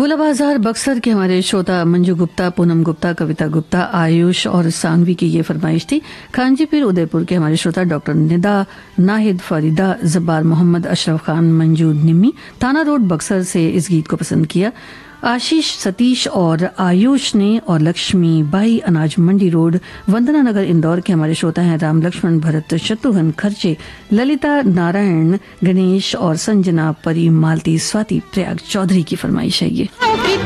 गोला बाजार बक्सर के हमारे श्रोता मंजू गुप्ता, पूनम गुप्ता, कविता गुप्ता, आयुष और सांगवी की ये फरमाइश थी। खांजीपीर उदयपुर के हमारे श्रोता डॉक्टर निदा, नाहिद, फरीदा, जब्बार मोहम्मद, अशरफ खान, मंजू निम्मी, थाना रोड बक्सर से इस गीत को पसंद किया। आशीष, सतीश और आयुष ने और लक्ष्मी बाई, अनाज मंडी रोड, वंदना नगर, इंदौर के हमारे श्रोता हैं राम लक्ष्मण, भरत, शत्रुघ्न, खर्चे, ललिता, नारायण, गणेश और संजना, परी, मालती, स्वाति, प्रयाग चौधरी की फरमाइश है ये।